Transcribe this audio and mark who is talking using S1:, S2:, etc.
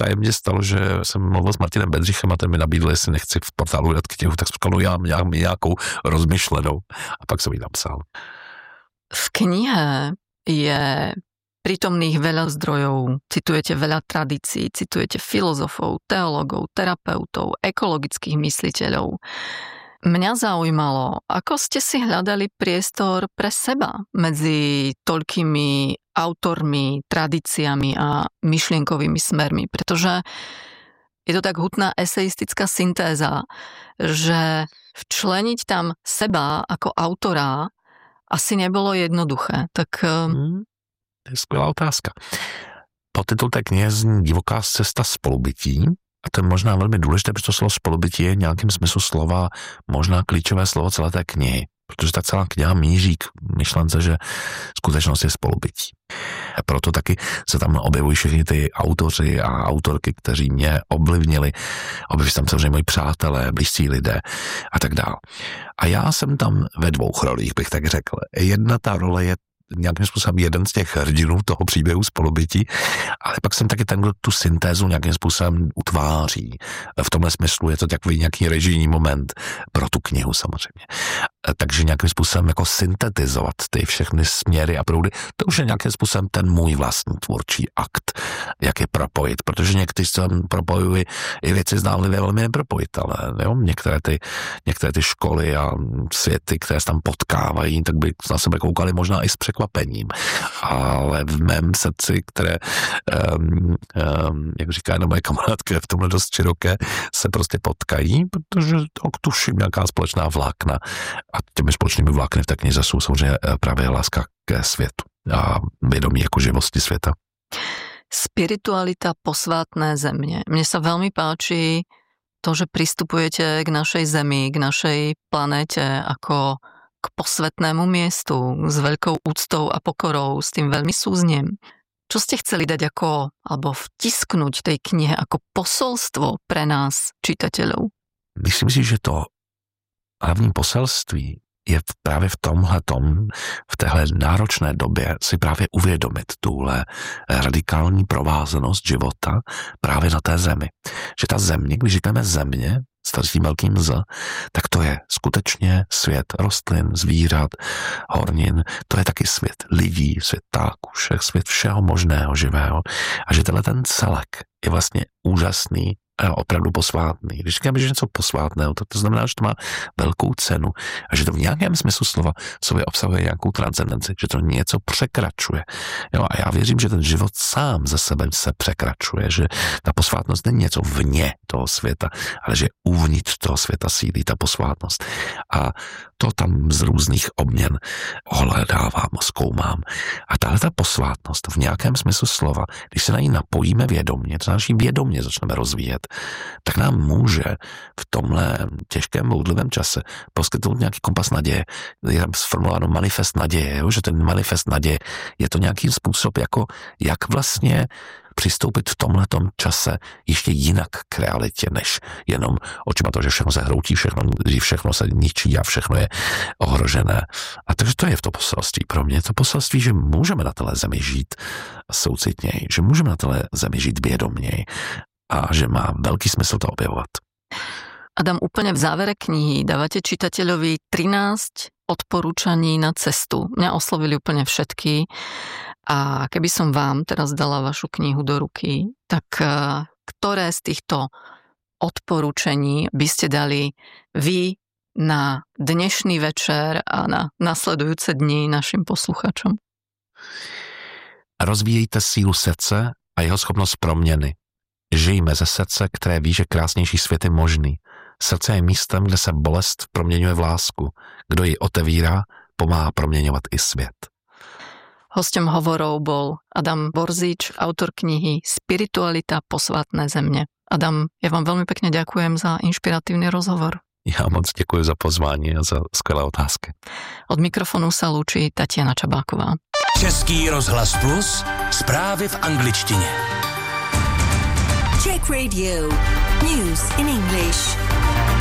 S1: tajemně stalo, že jsem mluvil s Martinem Bedřichem a ten mi nabídl, jestli nechci v portálu vydat knihu, tak jsem říkal, no já mám nějakou rozmyšlenou. A pak jsem ji napsal.
S2: V knihe je prítomných veľa zdrojov, citujete veľa tradícií, citujete filozofov, teológov, terapeutov, ekologických mysliteľov. Mňa zaujímalo, ako ste si hľadali priestor pre seba medzi toľkými autormi, tradíciami a myšlienkovými smermi, pretože je to tak hutná eseistická syntéza, že včleniť tam seba ako autora asi nebolo jednoduché. Tak...
S1: To je skvělá otázka. Podtitul té knihy zní Divoká cesta spolubytí. A to je možná velmi důležité, protože to slovo spolubytí je v nějakém smyslu slova možná klíčové slovo celé té knihy. Protože ta celá kniha míří k myšlence, že skutečnost je spolubytí. A proto taky se tam objevují všichni ty autoři a autorky, kteří mě ovlivnili. Objeví se tam samozřejmě moji přátelé, blízcí lidé a tak dále. A já jsem tam ve dvou rolích, bych tak řekl. Jedna ta role je nějakým způsobem jeden z těch hrdinů toho příběhu spolubytí, ale pak jsem taky ten, kdo tu syntézu nějakým způsobem utváří. V tomhle smyslu je to takový nějaký režijní moment pro tu knihu samozřejmě. Takže nějakým způsobem jako syntetizovat ty všechny směry a proudy, to už je nějakým způsobem ten můj vlastní tvůrčí akt, jak je propojit, protože někteří se propojují i věci zdánlivě velmi nepropojitelné. Jo? Některé ty školy a světy, které se tam potkávají, tak by na sebe koukali možná i s překvapením. Ale v mém srdci, které, jak říká jedna moje kamarádka, v tomhle dost široké, se prostě potkají, protože tuším nějaká společná vlákna. A těmi společnými vlákny v té knize jsou samozřejmě právě láska ke světu a vědomí jako živosti světa.
S2: Spiritualita posvátné země. Mne sa veľmi páči to, že pristupujete k našej zemi, k našej planéte ako k posvetnému miestu s veľkou úctou a pokorou, s tým veľmi súzniem. Čo ste chceli dať ako, alebo vtisknúť tej knihe ako posolstvo pre nás, čitateľov?
S1: Myslím si, že to hlavní poselství je právě v tomhletom, v téhle náročné době si právě uvědomit tuhle radikální provázanost života právě na té zemi. Že ta země, když říkáme země, s tím velkým Z, tak to je skutečně svět rostlin, zvířat, hornin, to je taky svět lidí, svět ptáků, svět všeho možného živého. A že tenhle ten celek je vlastně úžasný a opravdu posvátný. Když říkáme, že něco posvátného, to znamená, že to má velkou cenu a že to v nějakém smyslu slova sobě obsahuje nějakou transcendenci, že to něco překračuje. Jo, a já věřím, že ten život sám ze sebe se překračuje, že ta posvátnost není něco vně toho světa, ale že uvnitř toho světa sílí ta posvátnost. A to tam z různých obměn ohledávám, zkoumám. A tahle ta posvátnost v nějakém smyslu slova, když se na ní napojíme vědomě, to znamená, vědomě začneme rozvíjet, tak nám může v tomhle těžkém, bouřlivém čase poskytnout nějaký kompas naděje. Je tam sformulováno manifest naděje, jo? Že ten manifest naděje je to nějaký způsob, jako jak vlastně přistoupit v tomhletom čase ještě jinak k realitě, než jenom očima to, že všechno se hroutí, všechno se ničí a všechno je ohrožené. A takže to je v to poselství pro mě. To poselství, že můžeme na téhle zemi žít soucitněji, že můžeme na téhle zemi žít vědomněji a že má veľký smysl to objevovať.
S2: Adam, úplne v závere knihy dávate čitateľovi 13 odporúčaní na cestu. Mňa oslovili úplne všetky a keby som vám teraz dala vašu knihu do ruky, tak ktoré z týchto odporúčení by ste dali vy na dnešný večer a na nasledujúce dni našim posluchačom?
S1: Rozvíjejte sílu srdce a jeho schopnost proměny. Žijme ze srdce, které ví, že krásnější svět je možný. Srdce je místem, kde se bolest proměňuje v lásku. Kdo ji otevírá, pomáhá proměňovat i svět.
S2: Hosťom hovorov bol Adam Borzíč, autor knihy Spiritualita posvátné země. Adam, ja vám veľmi pekne ďakujem za inšpiratívny rozhovor.
S1: Ja moc ďakujem za pozvání a za skvelé otázky.
S2: Od mikrofonu sa lúči Tatiana Čabáková.
S3: Český rozhlas Plus, zprávy v angličtině.
S4: Czech Radio. News in English.